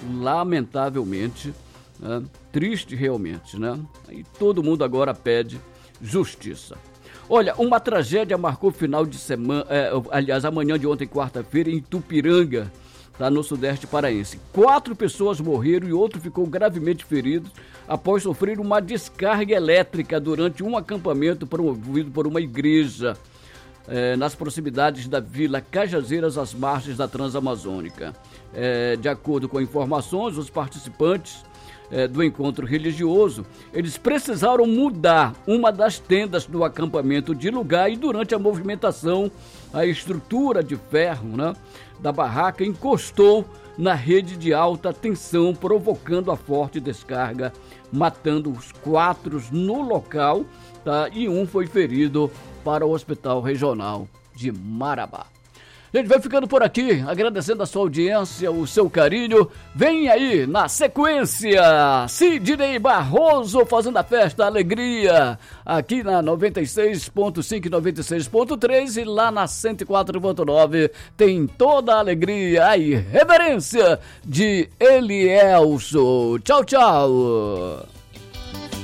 lamentavelmente, né? Triste realmente, né? E todo mundo agora pede justiça. Olha, uma tragédia marcou o final de semana, aliás, a manhã de ontem, quarta-feira, em Itupiranga, tá, no sudeste paraense. 4 pessoas morreram e outro ficou gravemente ferido após sofrer uma descarga elétrica durante um acampamento promovido por uma igreja nas proximidades da Vila Cajazeiras, às margens da Transamazônica. De acordo com informações, os participantes do encontro religioso, eles precisaram mudar uma das tendas do acampamento de lugar e durante a movimentação, a estrutura de ferro, né, da barraca encostou na rede de alta tensão, provocando a forte descarga, matando os 4 no local, tá, e um foi ferido para o Hospital Regional de Marabá. A gente vai ficando por aqui, agradecendo a sua audiência, o seu carinho. Vem aí, na sequência, Sidney Barroso fazendo a festa, a alegria, aqui na 96.5 e 96.3 e lá na 104.9 tem toda a alegria, a irreverência de Elielso. Tchau, tchau.